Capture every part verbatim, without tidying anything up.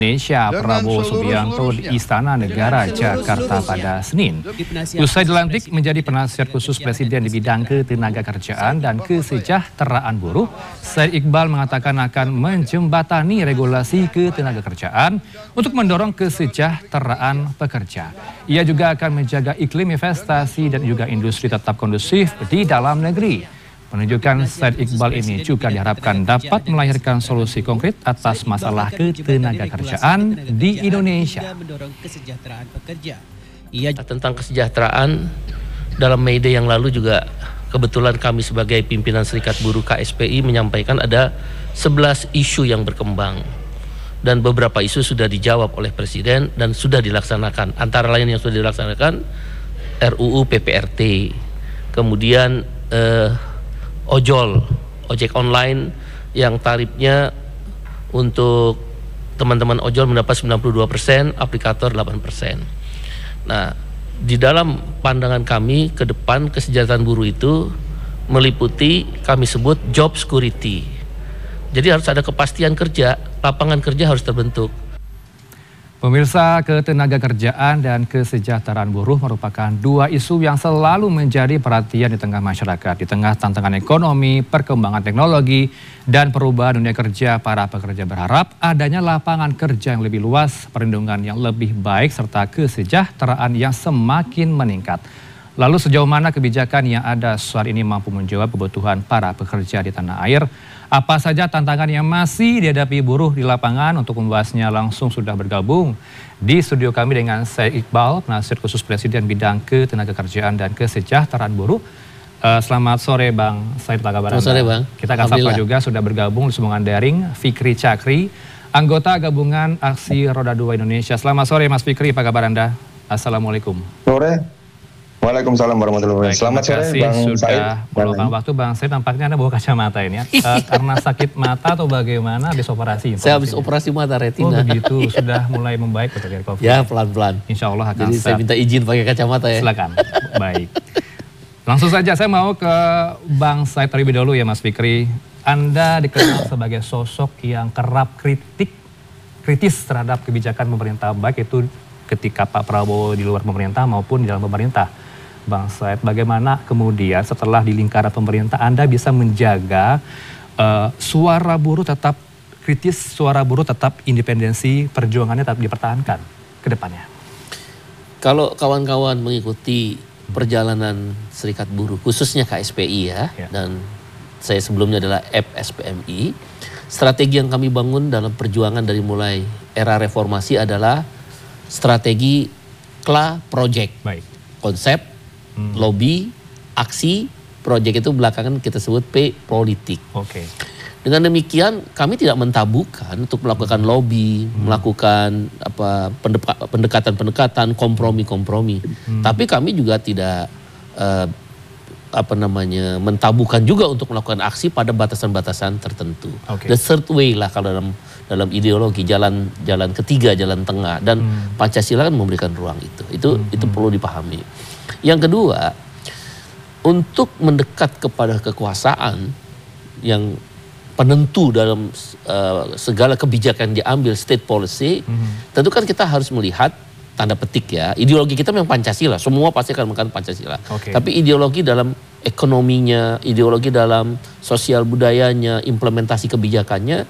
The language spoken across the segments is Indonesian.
Indonesia Prabowo Subianto di Istana Negara Jakarta pada Senin. Usai dilantik menjadi penasihat khusus Presiden di bidang ketenagakerjaan dan kesejahteraan buruh, Said Iqbal mengatakan akan menjembatani regulasi ketenagakerjaan untuk mendorong kesejahteraan pekerja. Ia juga akan menjaga iklim investasi dan juga industri tetap kondusif di dalam negeri. Penunjukan Said Iqbal ini juga diharapkan dapat melahirkan solusi konkret atas masalah ketenagakerjaan di Indonesia. Ia tentang kesejahteraan dalam May Day yang lalu juga kebetulan kami sebagai pimpinan Serikat Buruh K S P I menyampaikan ada sebelas isu yang berkembang dan beberapa isu sudah dijawab oleh Presiden dan sudah dilaksanakan. Antara lain yang sudah dilaksanakan R U U P P R T, kemudian eh, ojol, ojek online yang tarifnya untuk teman-teman ojol mendapat sembilan puluh dua persen, aplikator delapan persen. Nah, di dalam pandangan kami ke depan kesejahteraan buruh itu meliputi kami sebut job security. Jadi harus ada kepastian kerja, lapangan kerja harus terbentuk. Pemirsa, ketenagakerjaan dan kesejahteraan buruh merupakan dua isu yang selalu menjadi perhatian di tengah masyarakat. Di tengah tantangan ekonomi, perkembangan teknologi, dan perubahan dunia kerja, para pekerja berharap adanya lapangan kerja yang lebih luas, perlindungan yang lebih baik, serta kesejahteraan yang semakin meningkat. Lalu sejauh mana kebijakan yang ada saat ini mampu menjawab kebutuhan para pekerja di tanah air? Apa saja tantangan yang masih dihadapi buruh di lapangan? Untuk membahasnya langsung sudah bergabung di studio kami dengan Said Iqbal, penasihat khusus Presiden bidang ketenagakerjaan dan kesejahteraan buruh. Uh, selamat sore Bang Said, apa kabar Anda? Selamat sore Bang. Kita akan sapa juga sudah bergabung di sambungan daring Fikri Chakri, anggota gabungan Aksi Roda Dua Indonesia. Selamat sore Mas Fikri, apa kabar Anda? Assalamualaikum. Sore. Waalaikumsalam warahmatullahi wabarakatuh. Selamat sore Bang sudah Said. Meluangkan waktu Bang Said, tampaknya Anda bawa kacamata ini ya. uh, karena sakit mata atau bagaimana habis operasi? Saya habis operasi mata retina. Oh begitu, sudah mulai membaik betul ya COVID? Ya pelan-pelan. Insya Allah akan Jadi saya minta izin pakai kacamata ya. Silakan, baik. Langsung saja saya mau ke Bang Said terlebih dahulu ya Mas Fikri. Anda dikenal sebagai sosok yang kerap kritik, kritis terhadap kebijakan pemerintah, baik itu ketika Pak Prabowo di luar pemerintah maupun di dalam pemerintah. Bang Said, bagaimana kemudian setelah di lingkaran pemerintah Anda bisa menjaga uh, suara buruh tetap kritis, suara buruh tetap independensi, perjuangannya tetap dipertahankan ke depannya? Kalau kawan-kawan mengikuti perjalanan Serikat Buruh, khususnya K S P I ya, ya. Dan saya sebelumnya adalah F S P M I, strategi yang kami bangun dalam perjuangan dari mulai era reformasi adalah strategi K L A Project. Baik. Konsep, Hmm. lobby, aksi, proyek itu belakangan kita sebut P politik. Oke. Okay. Dengan demikian kami tidak mentabukan untuk melakukan lobby, hmm. melakukan apa pendekatan-pendekatan, kompromi-kompromi. Hmm. Tapi kami juga tidak uh, apa namanya mentabukan juga untuk melakukan aksi pada batasan-batasan tertentu. Okay. The third way lah kalau dalam dalam ideologi, jalan jalan ketiga, jalan tengah, dan hmm. Pancasila kan memberikan ruang itu. Itu hmm. itu perlu dipahami. Yang kedua, untuk mendekat kepada kekuasaan yang penentu dalam uh, segala kebijakan yang diambil, state policy, mm-hmm. tentu kan kita harus melihat tanda petik ya, ideologi kita memang Pancasila, semua pasti akan mengatakan Pancasila. Okay. Tapi ideologi dalam ekonominya, ideologi dalam sosial budayanya, implementasi kebijakannya,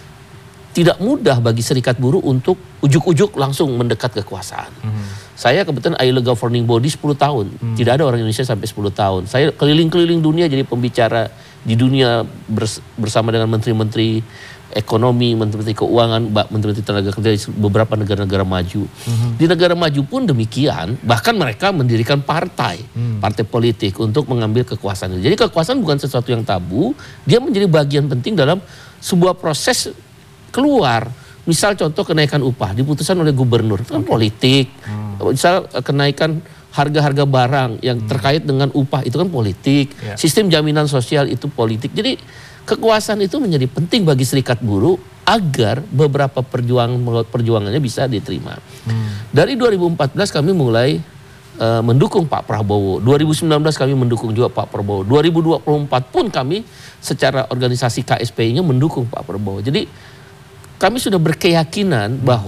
tidak mudah bagi Serikat Buruh untuk ujuk-ujuk langsung mendekat kekuasaan. Mm-hmm. Saya kebetulan I L O Governing Body sepuluh tahun. Mm. Tidak ada orang Indonesia sampai sepuluh tahun. Saya keliling-keliling dunia jadi pembicara di dunia bersama dengan menteri-menteri ekonomi, menteri-menteri keuangan, menteri-menteri tenaga kerja di beberapa negara-negara maju. Mm-hmm. Di negara maju pun demikian, bahkan mereka mendirikan partai, mm. partai politik untuk mengambil kekuasaan. Jadi kekuasaan bukan sesuatu yang tabu, dia menjadi bagian penting dalam sebuah proses keluar. Misal contoh kenaikan upah diputuskan oleh gubernur, itu kan okay. politik. Hmm. Misal kenaikan harga-harga barang yang hmm. terkait dengan upah, itu kan politik. Yeah. Sistem jaminan sosial itu politik. Jadi kekuasaan itu menjadi penting bagi Serikat Buruh agar beberapa perjuangan perjuangannya bisa diterima. Hmm. Dari dua ribu empat belas kami mulai uh, mendukung Pak Prabowo. dua ribu sembilan belas kami mendukung juga Pak Prabowo. dua ribu dua puluh empat pun kami secara organisasi K S P I-nya mendukung Pak Prabowo. Jadi kami sudah berkeyakinan bahwa